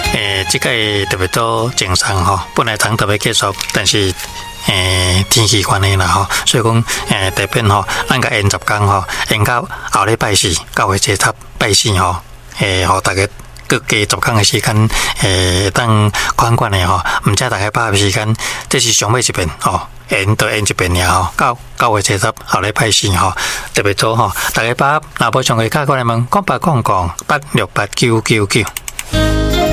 这个特别多正常吼，本来通特别结束，但是天气关系啦吼，所以讲特别吼，咱个延10天吼，延到后礼拜49月17拜4吼，互大家各加10天的时间，当款款的吼，唔知大家把握时间，这是上尾一遍吼。延一遍尔吼，9月17后礼拜4吼，特别早吼，大家把若无上个加过来问，讲888968999。